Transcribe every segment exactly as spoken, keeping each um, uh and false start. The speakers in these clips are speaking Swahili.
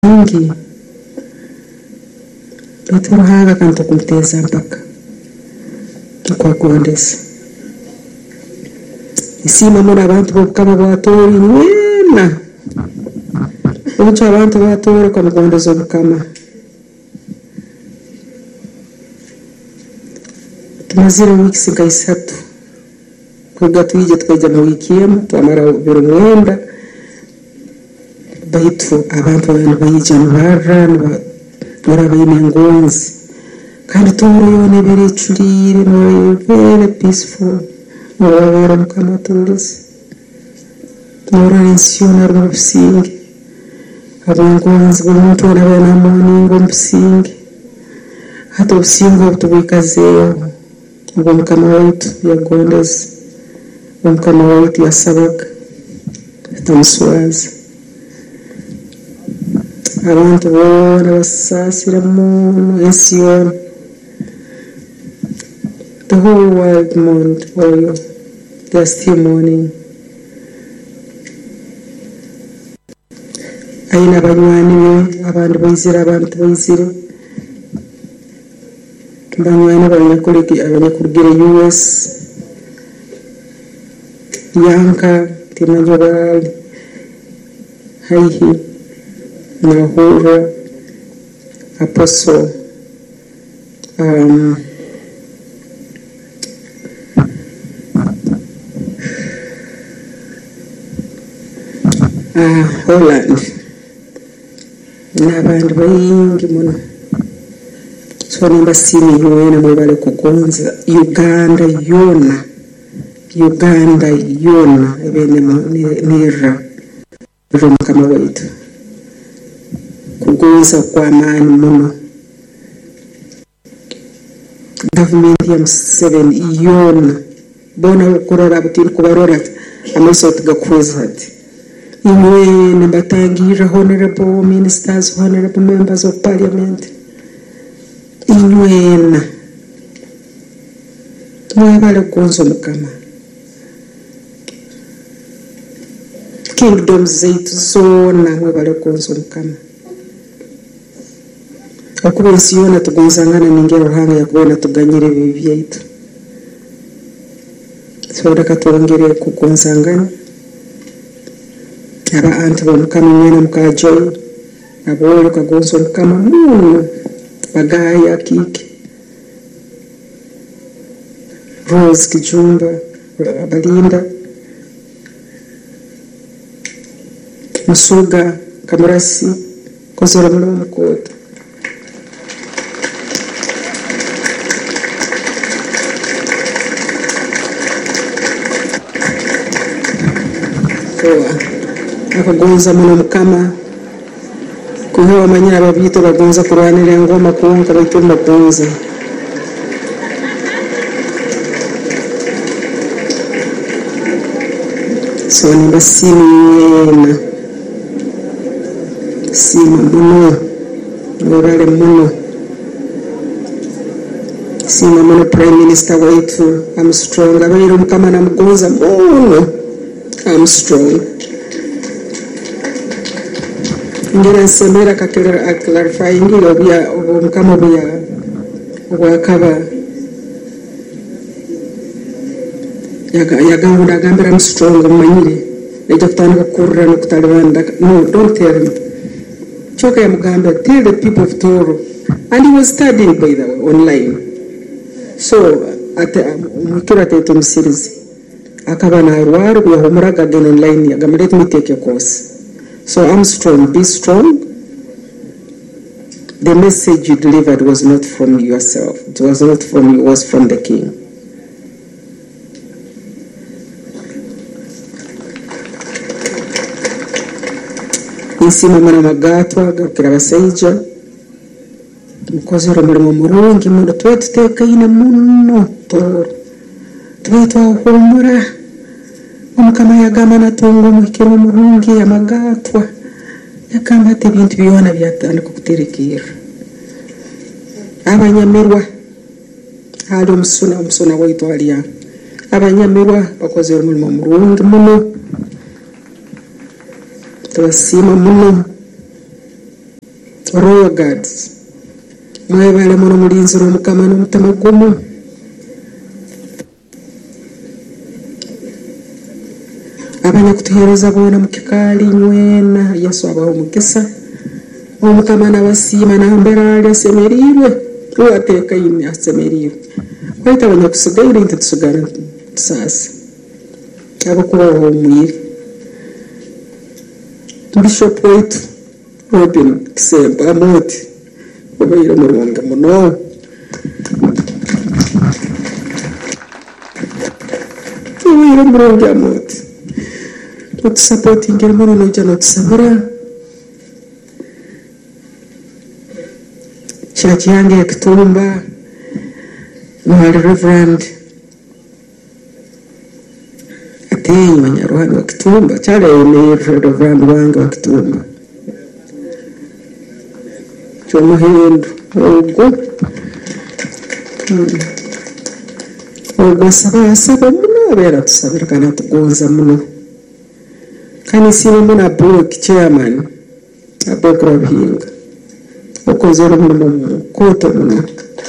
nyingi ituruhaga kantu kumteza mpaka kwa kuondesa isima muna abantu bokama batori mwena ucha abantu batori kwa kuondeza mukama tumazira wiki singa isatu kuga tuije tukaja mu wiki yemu twamara biro mwenda baitu abantu bana bayija nubara nora bayine ngonzi kandi toro yone bere churire no very peaceful nora mukama tulize nora insiona rubusingi abangonzi bomuntu arabana moni ngomsingi hata usingo tubikazeo ngo mukama wetu yagondeza mukama wetu yasabaga tamuswaza abantu bona basasira mu ensiona the whole world mourned for you. They are still mourning. Aina banywani we abantu bayizira abantu bayizira banywani abanyakuliki abanyakugira U S Yanka Timajobali Haihi Nahura Apostle um ah Holland n'abantu bayingi muno so nimba sini yoena mwebale kugonza Uganda yona Uganda yona ebene nira kama wetu kugonza kwa amani muno government ya Museveni yona bona ukurora butini kubarora amaso tugakuza ati imwe nambatangira honorable ministers, honorable members of parliament inwena mwebale kugonza mukama kingdom zetu zona mwebale kugonza mukama okuba ensiyona tugonzangana ningero hanga ya kubona tuganyire bibi byaitu so reka tuongere kugonzangana aba anti bomukama mwena mukajoy abole kagonzo mukama muno bagaya kiki Rose Kijumba Balinda Musuga Kamurasi kozora muno mukota akagonza muno mukama kuhewa manyira babito bagonza kurwanira ngoma kuonka baituma gonza so ni basini sima muno ngorale muno sima muno prime minister wetu Armstrong abayiro mukama na mugonza muno Armstrong ngira semera kakira clarify ngiro bya mukama bya obwakaba yaga yagawunda gambira Armstrong manyire ejo kutandika kurra no kutalibanda no don't tell me choka ya mugamba tell the people of Toro and he was studying by the way online so at mukira teto msirizi akaba na rwaru ya humuraga again online yagamba let me take a course. So Armstrong, be strong. The message you delivered was not from yourself. It was not from you, it was from the king. Insima mana magatwa gakira baseija mukozero mulimo murungi muno twetu teka ina muno Toro twetu ahumura omukama yagamba natongo muhikiro murungi amagatwa yakamba ate bintu byona byatandika kuterekera abanyamirwa hali omusuna omusuna waitu aliya abanyamirwa bakoze omulimo murungi muno tubasima muno Royal Guards mwebale muno mulinzira omukama n'omutima gumu. Abanyakutuheereza boona mu kikaali nywena Yesu abaho omukisa. Omukama n'abasiima nambera ali asemeriirwe uwateeka yine asemeriirwe. Kwaita abanyakusigaire nti tusigara tusaasa abakubaho omwire. Bishop wetu Robin Kisemba Amoti obaire mulungi muno. Obaire mulungi Amoti otusupportingira muno noija notusabira. Church yange ya Kitumba mwali Reverend Atenyi Wanyaruhani wa Kitumba chale ni Reverend wange wa Kitumba chomuhendo ogwo ogwo saba saba muno bera tusabira kana tugonza muno kani sima muno block chairman abokra bihinga okozera muno koto muno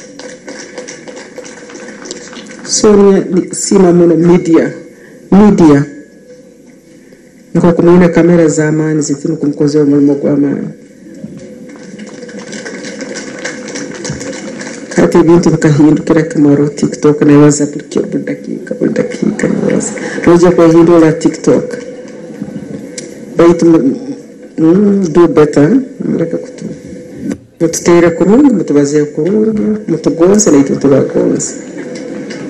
Sonia sima muno media media nko kumuna kamera za amani zitinu kumkozera mulimo kwa amani kati bintu bikahindukira kamaro TikTok na WhatsApp kyo dakika buri dakika nawaza roja kwa hindura TikTok baitu mm, do better mureka kutu mututera kurungi mutubaze kurungi mutugonze na itu tubagonze